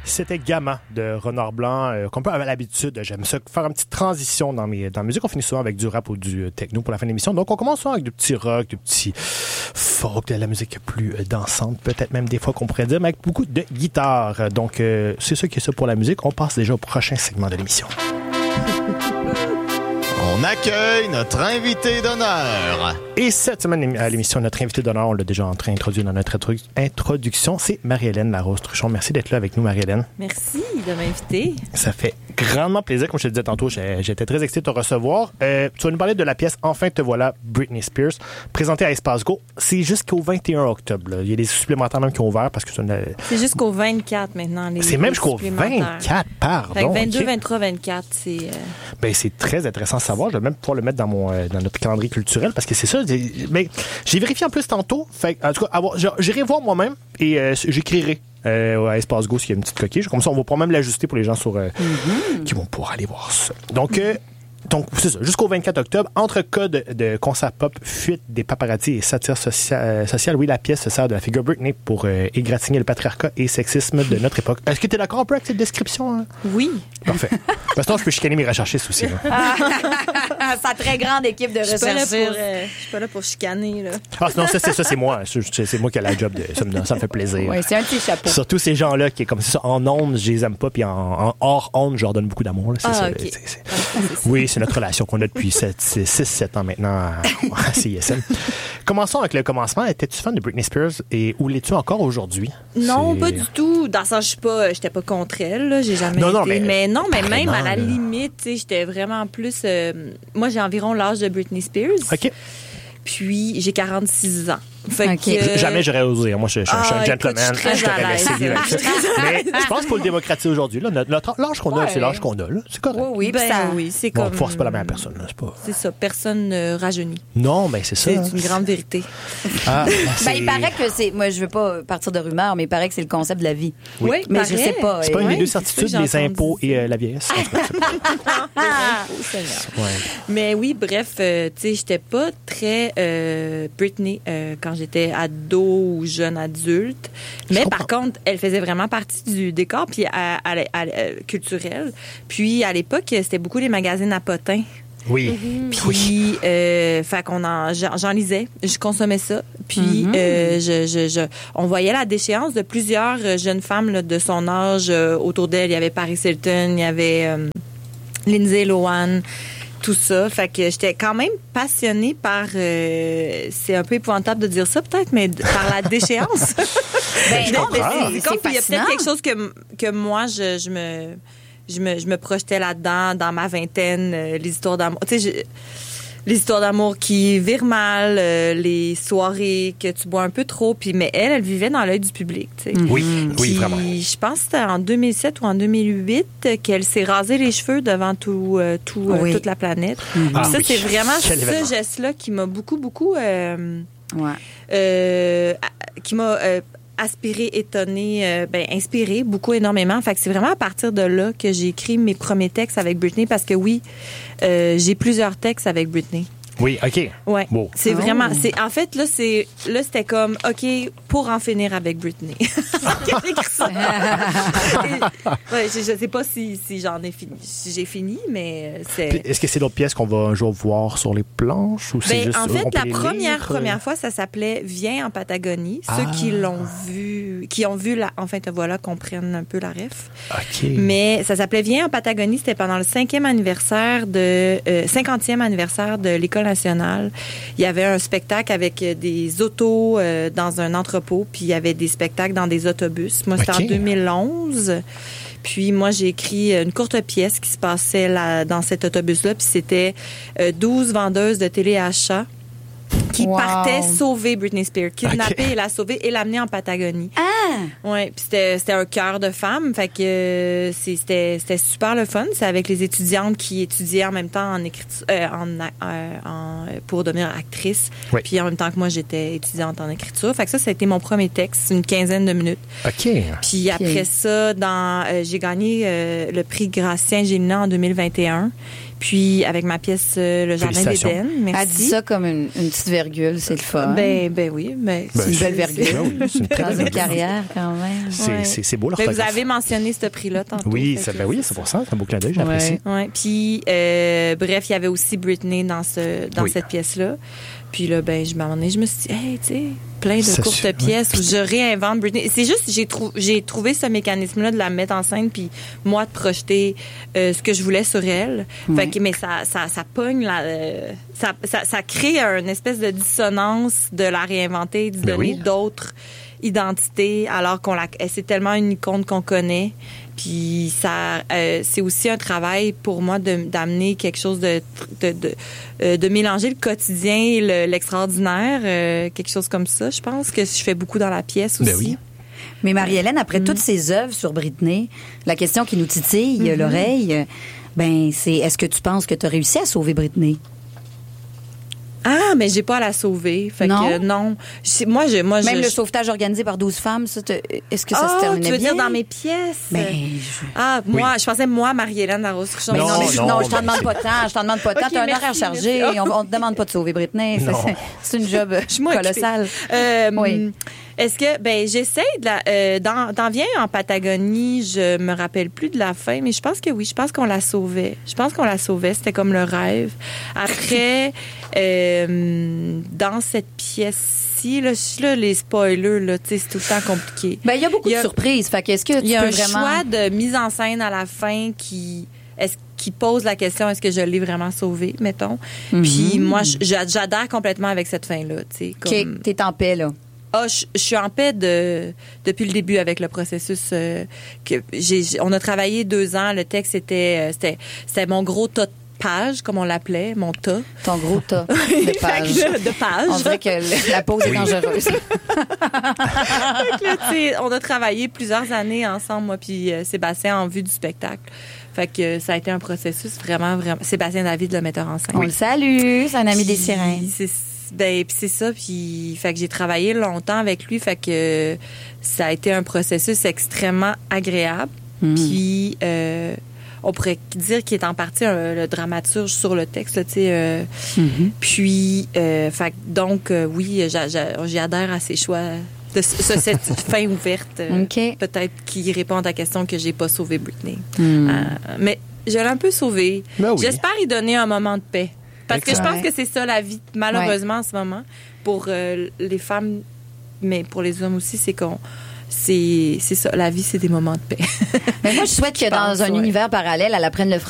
C'était Gamma de Renard Blanc, qu'on peut avoir l'habitude. J'aime ça, faire une petite transition dans la musique. On finit souvent avec du rap ou du techno pour la fin de l'émission. Donc, on commence souvent avec du petit rock, du petit folk, de la musique plus dansante, peut-être même des fois qu'on pourrait dire, mais avec beaucoup de guitare. Donc, c'est ça qui est ça pour la musique. On passe déjà au prochain segment de l'émission. On accueille notre invité d'honneur. Et cette semaine à l'émission, notre invité d'honneur, on l'a déjà introduit dans notre introduction, c'est Marie-Hélène Larose-Truchon. Merci d'être là avec nous, Marie-Hélène. Merci de m'inviter. Ça fait grandement plaisir. Comme je te disais tantôt, j'étais très excité de te recevoir. Tu vas nous parler de la pièce « Enfin te voilà » Britney Spears, présentée à Espace Go. C'est jusqu'au 21 octobre. Là. Il y a des supplémentaires même qui ont ouvert parce que c'est jusqu'au 24 maintenant. C'est même jusqu'au 24, pardon. Fait que 22, okay. 23, 24, c'est... Ben, c'est très intéressant à savoir. Je vais même pouvoir le mettre dans notre calendrier culturel parce que c'est ça. Mais j'ai vérifié en plus tantôt. Fait, en tout cas, j'irai voir moi-même et j'écrirai à Espace Go s'il y a une petite coquille. Comme ça, on va pas même l'ajuster pour les gens qui vont pouvoir aller voir ça. Donc, c'est ça. Jusqu'au 24 octobre, entre cas de concert pop, fuite des paparazzi et satire sociale, oui, la pièce se sert de la figure Britney pour égratigner le patriarcat et sexisme de notre époque. Est-ce que tu es d'accord un peu avec cette description? Hein? Oui. Parfait. Maintenant, je peux chicaner mes recherchistes aussi. Sa très grande équipe de recherchistes. Je suis pas là pour chicaner. Là. Ah, non, ça, c'est moi. C'est moi qui ai la job. Ça me fait plaisir. Oui, c'est un petit chapeau. Surtout ces gens-là qui, comme c'est ça, en ondes, je les aime pas, puis en hors ondes, je leur donne beaucoup d'amour. Là, c'est ça. Okay. Oui, c'est notre relation qu'on a depuis 6-7 ans maintenant à CISM. Commençons avec le commencement. Étais-tu fan de Britney Spears et où l'es-tu encore aujourd'hui? Non, pas du tout. Dans le sens, j'étais pas contre elle. Là. J'ai jamais été. Mais même à la limite, j'étais vraiment plus... moi, j'ai environ l'âge de Britney Spears. OK. Puis, j'ai 46 ans. Fait que, jamais j'aurais osé. Moi, je suis un gentleman. Écoute, je t'aurais laissé vivre avec ça. Mais je pense qu'il faut le démocratiser aujourd'hui. Là. L'âge qu'on a, c'est l'âge qu'on a. Là. C'est correct. Oui, oui, c'est comme... Bon, c'est pas la même personne. Là. C'est ça. Personne ne rajeunit. Non, mais c'est ça. C'est une grande vérité. Il paraît que c'est... Moi, je veux pas partir de rumeurs, mais il paraît que c'est le concept de la vie. Oui, mais je sais pas. C'est pas une des deux certitudes, les impôts et la vieillesse. Mais oui, bref, tu sais, j'étais pas très Britney quand j'étais ado ou jeune adulte. Mais par contre, elle faisait vraiment partie du décor puis culturel. Puis à l'époque, c'était beaucoup les magazines à potins. Oui. Puis, j'en lisais, je consommais ça. Puis, on voyait la déchéance de plusieurs jeunes femmes là, de son âge autour d'elle. Il y avait Paris Hilton, il y avait Lindsay Lohan. Tout ça. Fait que j'étais quand même passionnée par... c'est un peu épouvantable de dire ça, peut-être, mais par la déchéance. C'est comme il y a peut-être quelque chose que moi, je me projetais là-dedans, dans ma vingtaine, les histoires d'amour. Tu sais, les histoires d'amour qui virent mal, les soirées que tu bois un peu trop. Mais elle vivait dans l'œil du public. Tu sais. Oui, vraiment. Je pense que c'était en 2007 ou en 2008 qu'elle s'est rasé les cheveux devant toute la planète. C'est vraiment ce geste-là qui m'a beaucoup qui m'a aspiré, étonné, inspiré énormément. Fait que c'est vraiment à partir de là que j'ai écrit mes premiers textes avec Britney parce que oui, j'ai plusieurs textes avec Britney. Oui, OK. Ouais. Bon. C'est vraiment... En fait, là, c'était comme, OK, pour en finir avec Britney. J'ai écrit ça. Je sais pas si j'en ai fini. Si j'ai fini, mais c'est... Est-ce que c'est d'autres pièces qu'on va un jour voir sur les planches? Ou c'est juste, en fait, la première fois, ça s'appelait « Viens en Patagonie ». Ceux qui ont vu Enfin te voilà, comprennent un peu la ref. OK. Mais ça s'appelait « Viens en Patagonie ». C'était pendant le 50e anniversaire de l'École nationale. Il y avait un spectacle avec des autos dans un entrepôt, puis il y avait des spectacles dans des autobus. Moi, c'était en 2011. Puis moi, j'ai écrit une courte pièce qui se passait dans cet autobus-là, puis c'était 12 vendeuses de téléachat qui partait sauver Britney Spears, kidnapper et la sauver et l'amener en Patagonie. Ouais, puis c'était un cœur de femme, fait que c'était super le fun. C'est avec les étudiantes qui étudiaient en même temps en écriture, pour devenir actrice. Oui. Puis en même temps que moi, j'étais étudiante en écriture. Fait que ça a été mon premier texte, une quinzaine de minutes. OK. Puis après ça, j'ai gagné le prix Gratien Gélinas en 2021. Puis avec ma pièce Le Jardin Félicitations. d'Éden. Merci. Elle dit ça comme une petite virgule, c'est le fun. Ben oui, mais c'est une belle virgule. Oui, c'est une très Dans belle une virgule. carrière, quand même. C'est beau Ben, l'orthographe. vous avez mentionné ce prix-là tantôt. Oui, Fait que c'est pour ça. C'est un beau clin d'œil, j'apprécie. Ouais. Puis, bref, il y avait aussi Britney dans Oui. cette pièce-là. Puis là, ben, je me suis dit, hey, tu sais, plein de Ça courtes suffit. pièces où je réinvente Britney. C'est juste, j'ai trouvé ce mécanisme-là de la mettre en scène, puis moi, de projeter ce que je voulais sur elle. Fait que, mais ça pogne, ça crée une espèce de dissonance de la réinventer, d'y Ben donner oui. d'autres identités, alors c'est tellement une icône qu'on connaît. Puis c'est aussi un travail pour moi d'amener quelque chose de mélanger le quotidien et l'extraordinaire, quelque chose comme ça. Je pense que je fais beaucoup dans la pièce aussi. Ben oui. Mais Marie-Hélène, après toutes ces œuvres sur Britney, la question qui nous titille l'oreille, ben c'est est-ce que tu penses que tu as réussi à sauver Britney? Ah, mais j'ai pas à la sauver. Fait Non? que non. Moi, Même le sauvetage organisé par 12 femmes, est-ce que ça se terminait tu veux bien? dire dans mes pièces? Ben, Je pensais Marie-Hélène Larousse-Truchon. Mais non, non, je t'en demande pas tant. Je t'en demande pas tant. Ok, T'as un merci, horaire chargé. merci. On te demande pas de sauver Britney. Non. C'est une job colossale. Oui. Est-ce que j'essaie d'en vient en Patagonie, je me rappelle plus de la fin, mais je pense que oui, je pense qu'on la sauvait. C'était comme le rêve. Après dans cette pièce-ci là, les spoilers là, tu sais, c'est tout le temps compliqué. Ben il y a beaucoup de surprises. Fait que est-ce que tu Il y a peux un vraiment choix de mise en scène à la fin qui pose la question, est-ce que je l'ai vraiment sauvé, mettons. Puis moi, j'adhère complètement avec cette fin-là. Tu sais, OK, t'es en paix, là. Je suis en paix depuis le début avec le processus. On a travaillé 2 ans. Le texte, c'était mon gros tas de pages, comme on l'appelait, mon tas. Ton gros tas de pages. De pages. On dirait que la pause est dangereuse. Fait que là, tu sais, on a travaillé plusieurs années ensemble, moi puis Sébastien, en vue du spectacle. Fait que ça a été un processus vraiment, vraiment... Sébastien David, le metteur en scène. On le salue, c'est un ami des Puis, sirènes. puis c'est ça, puis fait que j'ai travaillé longtemps avec lui, fait que ça a été un processus extrêmement agréable. Puis on pourrait dire qu'il est en partie le dramaturge sur le texte, tu sais. Puis fait que donc oui, j'y adhère à ses choix. Cette fin ouverte, OK. peut-être qui répond à ta question que j'ai pas sauvé Britney. Mais je l'ai un peu sauvée. Ben oui. J'espère y donner un moment de paix. Parce que je Exact. pense que c'est ça la vie, malheureusement, en ce moment. Pour les femmes, mais pour les hommes aussi, c'est ça. La vie, c'est des moments de paix. Mais moi, je souhaite que dans un univers parallèle, elle apprenne le